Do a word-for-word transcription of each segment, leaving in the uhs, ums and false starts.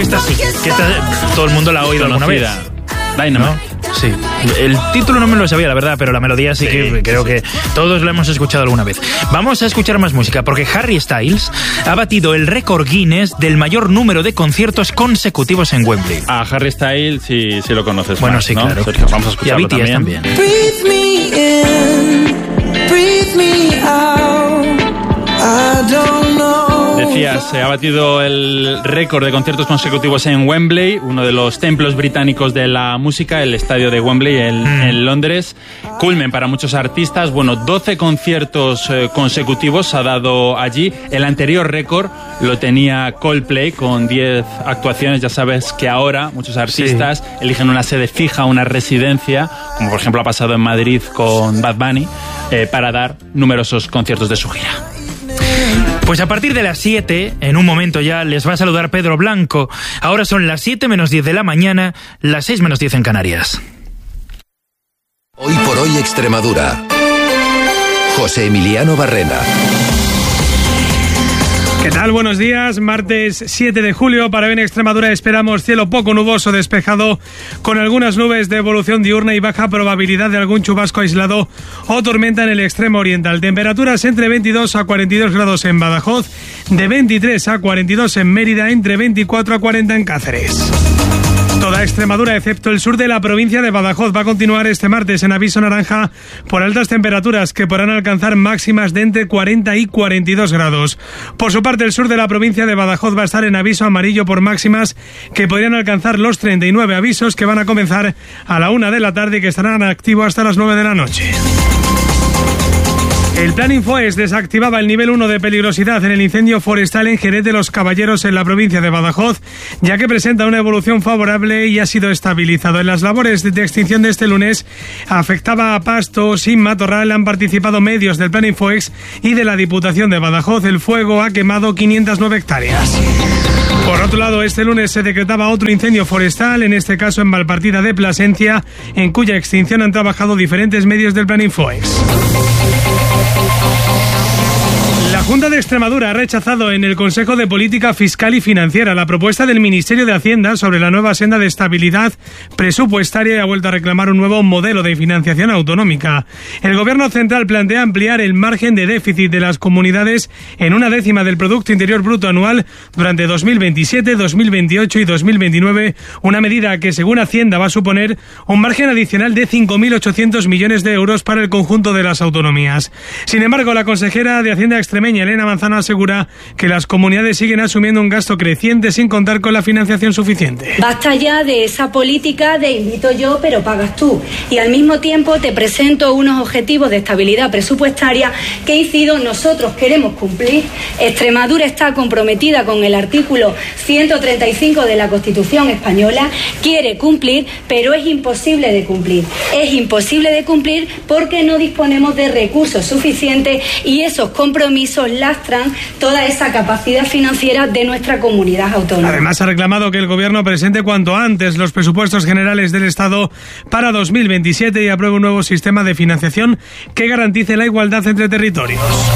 que esta sí, que esta todo el mundo la ha oído alguna vez. Dynamite. ¿No? Sí. El título no me lo sabía, la verdad, pero la melodía sí, sí que creo sí. que todos la hemos escuchado alguna vez. Vamos a escuchar más música, porque Harry Styles ha batido el récord Guinness del mayor número de conciertos consecutivos en Wembley. A Harry Styles sí, sí lo conoces. Bueno, más, sí, ¿no? claro. Sergio, vamos a escucharlo y a B T S también. también. Breathe me in, breathe me out. I don't know. Decías, se ha batido el récord de conciertos consecutivos en Wembley, uno de los templos británicos de la música, el estadio de Wembley en, mm. en Londres. Culmen para muchos artistas. Bueno, doce conciertos eh, consecutivos ha dado allí. El anterior récord lo tenía Coldplay con diez actuaciones. Ya sabes que ahora muchos artistas sí. eligen una sede fija, una residencia, como por ejemplo ha pasado en Madrid con Bad Bunny, eh, para dar numerosos conciertos de su gira. Pues a partir de las siete, en un momento ya, les va a saludar Pedro Blanco. Ahora son las siete menos diez de la mañana, las seis menos diez en Canarias. Hoy por hoy Extremadura. José Emiliano Barrena. ¿Qué tal? Buenos días. Martes siete de julio. Para hoy en Extremadura esperamos cielo poco nuboso despejado con algunas nubes de evolución diurna y baja probabilidad de algún chubasco aislado o tormenta en el extremo oriental. Temperaturas entre veintidós a cuarenta y dos grados en Badajoz, de veintitrés a cuarenta y dos en Mérida, entre veinticuatro a cuarenta en Cáceres. Toda Extremadura, excepto el sur de la provincia de Badajoz, va a continuar este martes en aviso naranja por altas temperaturas que podrán alcanzar máximas de entre cuarenta y cuarenta y dos grados. Por su parte, el sur de la provincia de Badajoz va a estar en aviso amarillo por máximas que podrían alcanzar los treinta y nueve, avisos que van a comenzar a la una de la tarde y que estarán activos hasta las nueve de la noche. El Plan Infoes desactivaba el nivel uno de peligrosidad en el incendio forestal en Jerez de los Caballeros en la provincia de Badajoz, ya que presenta una evolución favorable y ha sido estabilizado. En las labores de extinción de este lunes afectaba a pasto sin matorral. Han participado medios del Plan Infoes y de la Diputación de Badajoz. El fuego ha quemado quinientas nueve hectáreas. Por otro lado, este lunes se decretaba otro incendio forestal, en este caso en Valpartida de Plasencia, en cuya extinción han trabajado diferentes medios del Plan Infoes. La Junta de Extremadura ha rechazado en el Consejo de Política Fiscal y Financiera la propuesta del Ministerio de Hacienda sobre la nueva senda de estabilidad presupuestaria y ha vuelto a reclamar un nuevo modelo de financiación autonómica. El Gobierno central plantea ampliar el margen de déficit de las comunidades en una décima del Producto Interior Bruto anual durante dos mil veintisiete, dos mil veintiocho y dos mil veintinueve, una medida que, según Hacienda, va a suponer un margen adicional de cinco mil ochocientos millones de euros para el conjunto de las autonomías. Sin embargo, la consejera de Hacienda extremeña, Elena Manzano, asegura que las comunidades siguen asumiendo un gasto creciente sin contar con la financiación suficiente. Basta ya de esa política de invito yo pero pagas tú, y al mismo tiempo te presento unos objetivos de estabilidad presupuestaria que, incido, nosotros queremos cumplir. Extremadura está comprometida con el artículo ciento treinta y cinco de la Constitución española, quiere cumplir, pero es imposible de cumplir. Es imposible de cumplir porque no disponemos de recursos suficientes y esos compromisos lastran toda esa capacidad financiera de nuestra comunidad autónoma. Además, ha reclamado que el Gobierno presente cuanto antes los presupuestos generales del Estado para dos mil veintisiete y apruebe un nuevo sistema de financiación que garantice la igualdad entre territorios.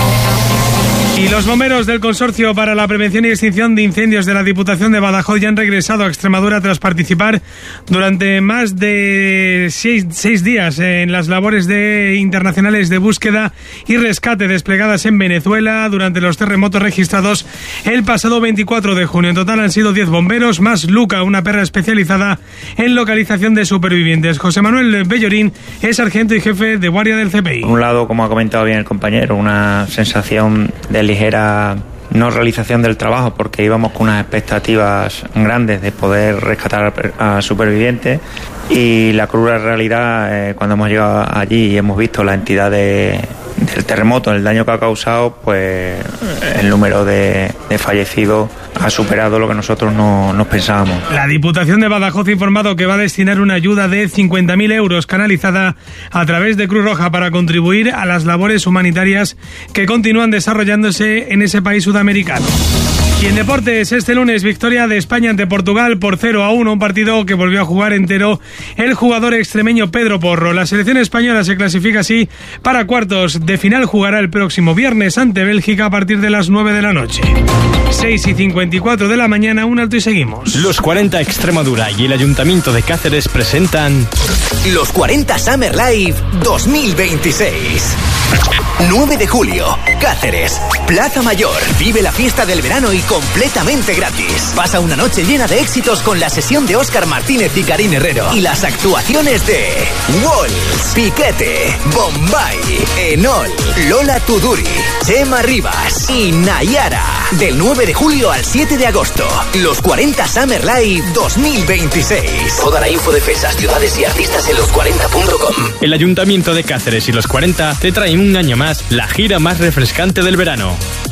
Y los bomberos del Consorcio para la Prevención y Extinción de Incendios de la Diputación de Badajoz ya han regresado a Extremadura tras participar durante más de seis, seis días en las labores de internacionales de búsqueda y rescate desplegadas en Venezuela durante los terremotos registrados el pasado veinticuatro de junio. En total han sido diez bomberos, más Luca, una perra especializada en localización de supervivientes. José Manuel Bellorín es sargento y jefe de guardia del C P I. Por un lado, como ha comentado bien el compañero, una sensación de ligera no realización del trabajo, porque íbamos con unas expectativas grandes de poder rescatar a supervivientes, y la cruda realidad, eh, cuando hemos llegado allí y hemos visto la entidad de, del terremoto, el daño que ha causado, pues el número de, de fallecidos ha superado lo que nosotros no nos pensábamos. La Diputación de Badajoz ha informado que va a destinar una ayuda de cincuenta mil euros canalizada a través de Cruz Roja para contribuir a las labores humanitarias que continúan desarrollándose en ese país sudamericano. Y en deportes, este lunes, victoria de España ante Portugal por cero a uno, un partido que volvió a jugar entero el jugador extremeño Pedro Porro. La selección española se clasifica así para cuartos de final, jugará el próximo viernes ante Bélgica a partir de las nueve de la noche. seis y cincuenta y cuatro de la mañana, un alto y seguimos. Los cuarenta Extremadura y el Ayuntamiento de Cáceres presentan Los cuarenta Summer Live dos mil veintiséis. nueve de julio, Cáceres, Plaza Mayor. Vive la fiesta del verano y completamente gratis. Pasa una noche llena de éxitos con la sesión de Óscar Martínez y Karim Herrero. Y las actuaciones de Walls, Piquete, Bombay, Enol, Lola Tuduri, Chema Rivas y Nayara. Del nueve de julio al siete de agosto. Los cuarenta Summer Live dos mil veintiséis. Toda la info de fechas, ciudades y artistas en los cuarenta punto com. El Ayuntamiento de Cáceres y los cuarenta te traen un año más la gira más refrescante del verano.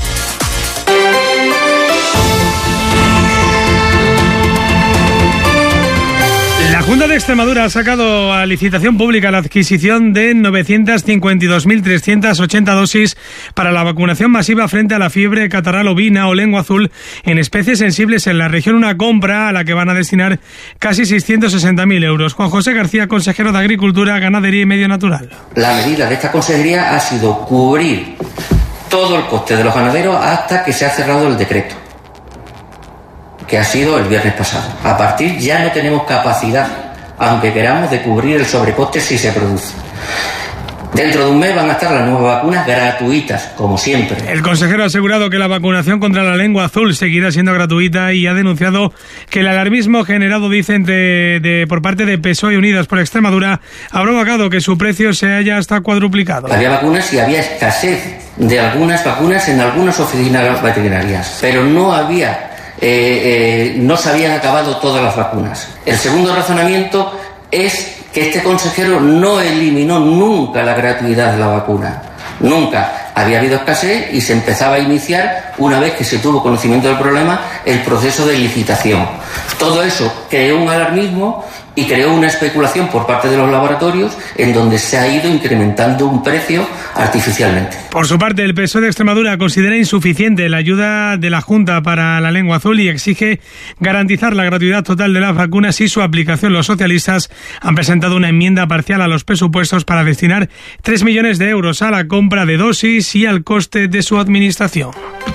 La Junta de Extremadura ha sacado a licitación pública la adquisición de novecientas cincuenta y dos mil trescientas ochenta dosis para la vacunación masiva frente a la fiebre catarral ovina o lengua azul en especies sensibles en la región, una compra a la que van a destinar casi seiscientos sesenta mil euros. Juan José García, consejero de Agricultura, Ganadería y Medio Natural. La medida de esta consejería ha sido cubrir todo el coste de los ganaderos hasta que se ha cerrado el decreto, que ha sido el viernes pasado. A partir ya no tenemos capacidad, aunque queramos, de cubrir el sobrecoste si se produce. Dentro de un mes van a estar las nuevas vacunas gratuitas, como siempre. El consejero ha asegurado que la vacunación contra la lengua azul seguirá siendo gratuita y ha denunciado que el alarmismo generado, dicen, de, de, por parte de P S O E y Unidas por Extremadura ha provocado que su precio se haya hasta cuadruplicado. Había vacunas y había escasez de algunas vacunas en algunas oficinas veterinarias, pero no había... Eh, eh, no se habían acabado todas las vacunas. El segundo razonamiento es que este consejero no eliminó nunca la gratuidad de la vacuna. Nunca. Había habido escasez y se empezaba a iniciar, una vez que se tuvo conocimiento del problema, el proceso de licitación. Todo eso creó un alarmismo y creó una especulación por parte de los laboratorios en donde se ha ido incrementando un precio artificialmente. Por su parte, el P S O E de Extremadura considera insuficiente la ayuda de la Junta para la lengua azul y exige garantizar la gratuidad total de las vacunas y su aplicación. Los socialistas han presentado una enmienda parcial a los presupuestos para destinar tres millones de euros a la compra de dosis y al coste de su administración.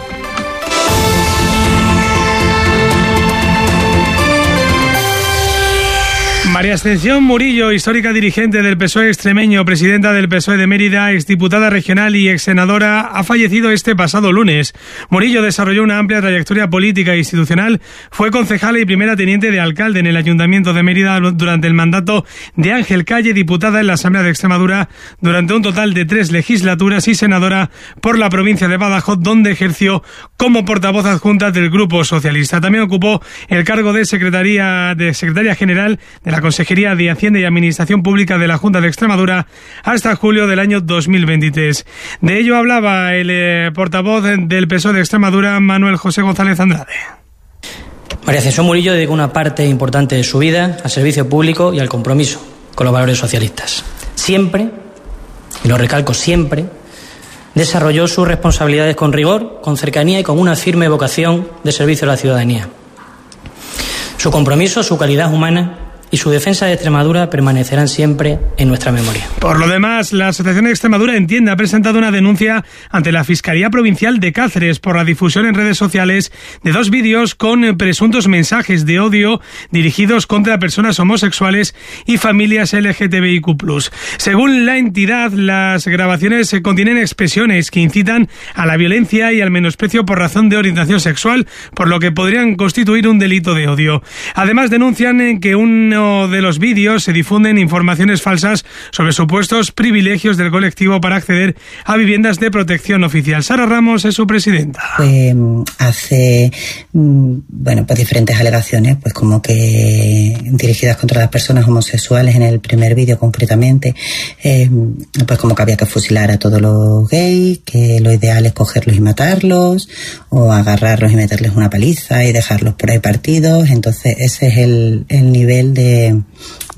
María Ascensión Murillo, histórica dirigente del P S O E extremeño, presidenta del P S O E de Mérida, exdiputada regional y exsenadora, ha fallecido este pasado lunes. Murillo desarrolló una amplia trayectoria política e institucional, fue concejala y primera teniente de alcalde en el Ayuntamiento de Mérida durante el mandato de Ángel Calle, diputada en la Asamblea de Extremadura durante un total de tres legislaturas y senadora por la provincia de Badajoz, donde ejerció como portavoz adjunta del Grupo Socialista. También ocupó el cargo de secretaria, de secretaria general de la Consejería de Hacienda y Administración Pública de la Junta de Extremadura hasta julio del año dos mil veintitrés. De ello hablaba el eh, portavoz del P S O E de Extremadura, Manuel José González Andrade. María Ascensión Murillo dedicó una parte importante de su vida al servicio público y al compromiso con los valores socialistas. Siempre, y lo recalco siempre, desarrolló sus responsabilidades con rigor, con cercanía y con una firme vocación de servicio a la ciudadanía. Su compromiso, su calidad humana y su defensa de Extremadura permanecerán siempre en nuestra memoria. Por lo demás, la Asociación de Extremadura Entiende ha presentado una denuncia ante la Fiscalía Provincial de Cáceres por la difusión en redes sociales de dos vídeos con presuntos mensajes de odio dirigidos contra personas homosexuales y familias L G T B I Q plus. Según la entidad, las grabaciones contienen expresiones que incitan a la violencia y al menosprecio por razón de orientación sexual, por lo que podrían constituir un delito de odio. Además, denuncian que un de los vídeos se difunden informaciones falsas sobre supuestos privilegios del colectivo para acceder a viviendas de protección oficial. Sara Ramos es su presidenta. Pues hace bueno pues diferentes alegaciones, pues como que dirigidas contra las personas homosexuales en el primer vídeo concretamente, eh, pues como que había que fusilar a todos los gays, que lo ideal es cogerlos y matarlos, o agarrarlos y meterles una paliza y dejarlos por ahí partidos. Entonces ese es el, el nivel de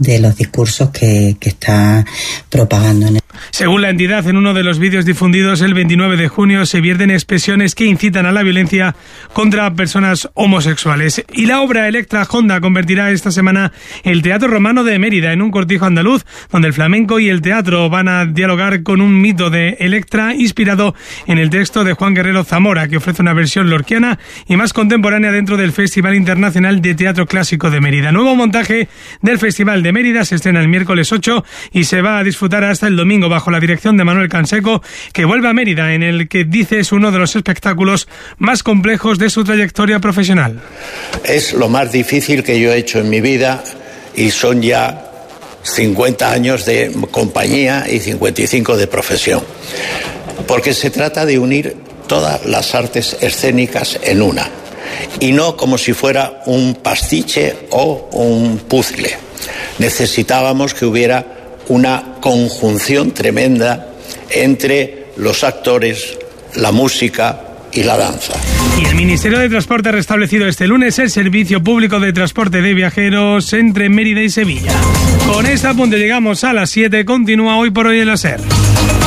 de los discursos que, que está propagando en el... Según la entidad, en uno de los vídeos difundidos el veintinueve de junio se vierten expresiones que incitan a la violencia contra personas homosexuales. Y la obra Electra Honda convertirá esta semana el Teatro Romano de Mérida en un cortijo andaluz, donde el flamenco y el teatro van a dialogar con un mito de Electra inspirado en el texto de Juan Guerrero Zamora, que ofrece una versión lorquiana y más contemporánea dentro del Festival Internacional de Teatro Clásico de Mérida. Nuevo montaje del Festival de Mérida se estrena el miércoles ocho y se va a disfrutar hasta el domingo bajo la dirección de Manuel Canseco, que vuelve a Mérida, en el que dice es uno de los espectáculos más complejos de su trayectoria profesional. Es lo más difícil que yo he hecho en mi vida y son ya cincuenta años de compañía y cincuenta y cinco de profesión, porque se trata de unir todas las artes escénicas en una y no como si fuera un pastiche o un puzzle. Necesitábamos que hubiera una conjunción tremenda entre los actores, la música y la danza. Y el Ministerio de Transporte ha restablecido este lunes el servicio público de transporte de viajeros entre Mérida y Sevilla. Con este apunte llegamos a las siete. Continúa Hoy por Hoy en la SER.